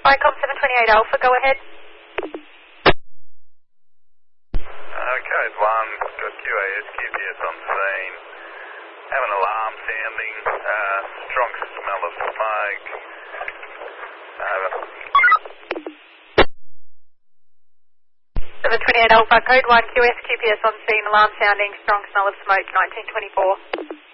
Vicom 728 Alpha, go ahead. Code 1, got QAS QPS on scene. Have an alarm sounding, strong smell of smoke. Over. 728 Alpha, Code 1, QS QPS on scene, alarm sounding, strong smell of smoke, 1924.